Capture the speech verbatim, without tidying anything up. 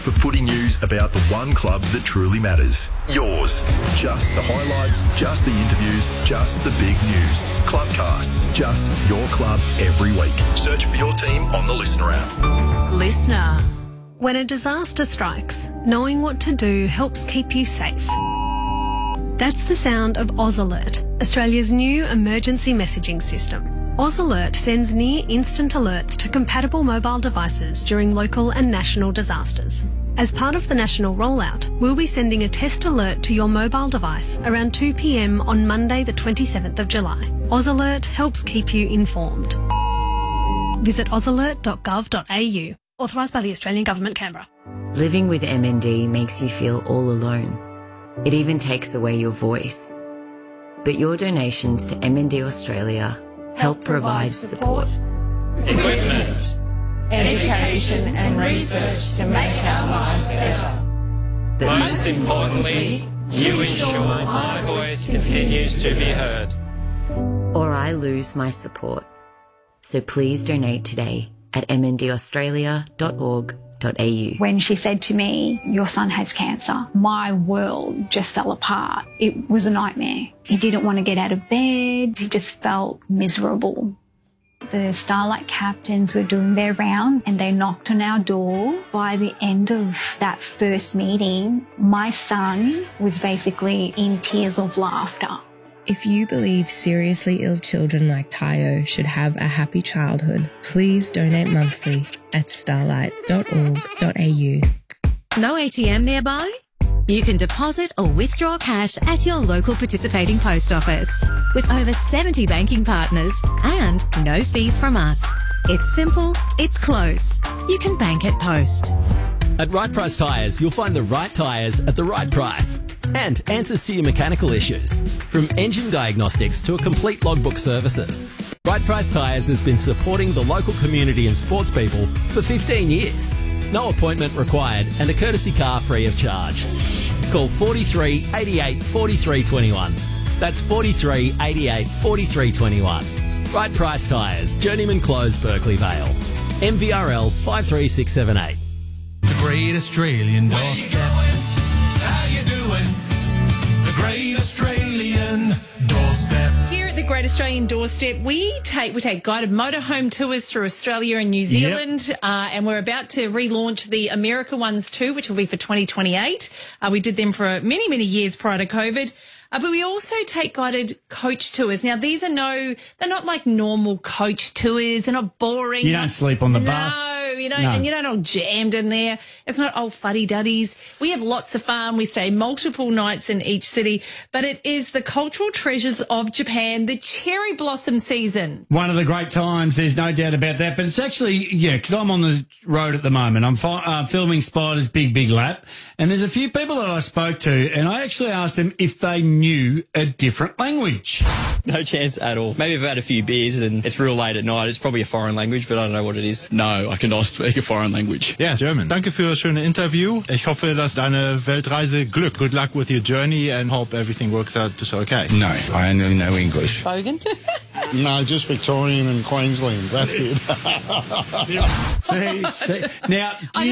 For footy news about the one club that truly matters. Yours. Just the highlights, just the interviews, just the big news. Clubcasts. Just your club every week. Search for your team on the Listener app. Listener. When a disaster strikes, knowing what to do helps keep you safe. That's the sound of Oz Alert, Australia's new emergency messaging system. Oz Alert sends near-instant alerts to compatible mobile devices during local and national disasters. As part of the national rollout, we'll be sending a test alert to your mobile device around two p m on Monday the twenty-seventh of July. Oz Alert helps keep you informed. Visit oz alert dot gov dot a u. Authorised by the Australian Government, Canberra. Living with M N D makes you feel all alone. It even takes away your voice. But your donations to M N D Australia help provide support. Equipment, education and research to make our lives better. But most importantly, you ensure my voice continues to be heard. Or I lose my support. So please donate today at m n d australia dot org dot a u. When she said to me, your son has cancer, my world just fell apart. It was a nightmare. He didn't want to get out of bed. He just felt miserable. The Starlight captains were doing their round and they knocked on our door. By the end of that first meeting, my son was basically in tears of laughter. If you believe seriously ill children like Tayo should have a happy childhood, please donate monthly at starlight dot org dot a u. No A T M nearby? You can deposit or withdraw cash at your local participating post office. With over seventy banking partners and no fees from us. It's simple, it's close. You can bank at Post. At Right Price Tyres, you'll find the right tyres at the right price. And answers to your mechanical issues. From engine diagnostics to a complete logbook services. Right Price Tyres has been supporting the local community and sports people for fifteen years. No appointment required and a courtesy car free of charge. Call forty-three, eighty-eight, forty-three, twenty-one. That's forty-three, eighty-eight, forty-three, twenty-one. Right Price Tyres, Journeyman Close, Berkeley Vale. M V R L five three six seven eight. The Great Australian Doorstep. How you doing? The Great Australian Doorstep. Here at the Great Australian Doorstep, we take we take guided motorhome tours through Australia and New Zealand, yep. uh, and we're about to relaunch the America ones too, which will be for twenty twenty-eight. Uh, we did them for many, many years prior to COVID. Uh, but we also take guided coach tours. Now, these are no, they're not like normal coach tours. They're not boring. You don't sleep on the no, bus. No, you don't, no. and you don't all jammed in there. It's not old fuddy-duddies. We have lots of fun. We stay multiple nights in each city, but it is the cultural treasures of Japan, the cherry blossom season. One of the great times, there's no doubt about that. But it's actually, yeah, because I'm on the road at the moment. I'm fi- uh, filming Spider's Big, Big Lap, and there's a few people that I spoke to, and I actually asked them if they knew a different language. No chance at all. Maybe I've had a few beers and it's real late at night. It's probably a foreign language, but I don't know what it is. No, I cannot speak a foreign language. Yeah, German. Danke für das schöne Interview. Ich hoffe, dass deine Weltreise Glück. Good luck with your journey and hope everything works out just okay. No, I only know English. Bogan? No, just Victorian and Queensland. That's it. see, see. Now, do you